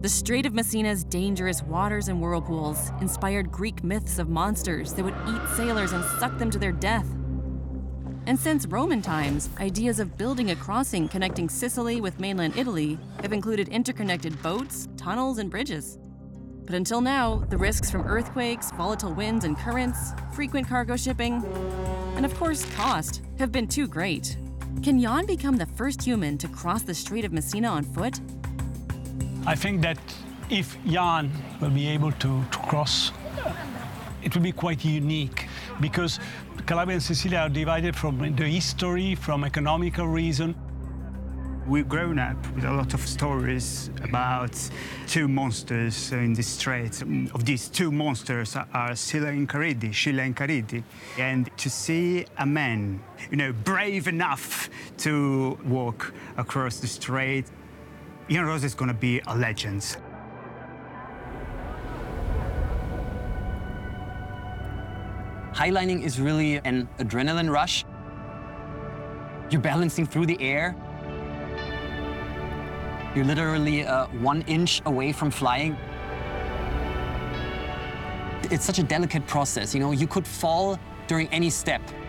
The Strait of Messina's dangerous waters and whirlpools inspired Greek myths of monsters that would eat sailors and suck them to their death. And since Roman times, ideas of building a crossing connecting Sicily with mainland Italy have included interconnected boats, tunnels, and bridges. But until now, the risks from earthquakes, volatile winds and currents, frequent cargo shipping, and of course, cost, have been too great. Can Jan become the first human to cross the Strait of Messina on foot? I think that if Jan will be able to cross, it will be quite unique, because Calabria and Sicily are divided from the history, from economical reason. We've grown up with a lot of stories about two monsters in the strait. Of these two monsters are Scylla and Charybdis. And to see a man, brave enough to walk across the strait, Jan Rose is going to be a legend. Highlining is really an adrenaline rush. You're balancing through the air. You're literally 1 inch away from flying. It's such a delicate process. You could fall during any step.